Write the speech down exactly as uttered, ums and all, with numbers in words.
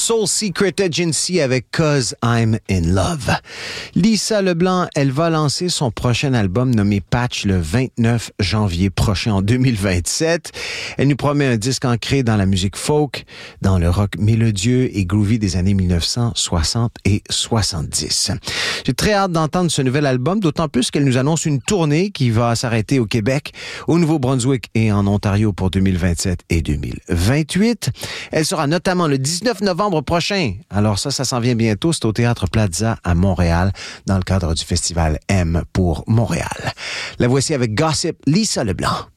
Soul Secret Agency avec Cause I'm in Love. Lisa Leblanc, elle va lancer son prochain album nommé Patch le vingt-neuf janvier prochain en deux mille vingt-sept. Elle nous promet un disque ancré dans la musique folk, dans le rock mélodieux et groovy des années mille neuf cent soixante et soixante-dix. J'ai très hâte d'entendre ce nouvel album, d'autant plus qu'elle nous annonce une tournée qui va s'arrêter au Québec, au Nouveau-Brunswick et en Ontario pour deux mille vingt-sept et deux mille vingt-huit. Elle sera notamment le dix-neuf novembre prochain. Alors ça, ça s'en vient bientôt. C'est au Théâtre Plaza à Montréal, dans le cadre du festival M pour Montréal. La voici avec Gossip, Lisa Leblanc.